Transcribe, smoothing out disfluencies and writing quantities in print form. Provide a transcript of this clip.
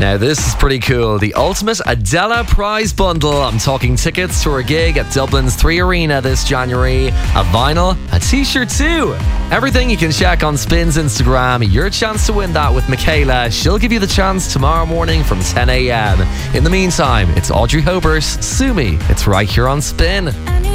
Now, this is pretty cool. The ultimate Adela prize bundle. I'm talking tickets to her gig at Dublin's 3 Arena this January, a vinyl, a t-shirt too. Everything you can check on Spin's Instagram. Your chance to win that with Michaela. She'll give you the chance tomorrow morning from 10 a.m. In the meantime, it's Audrey Hober's Sue Me. It's right here on Spin.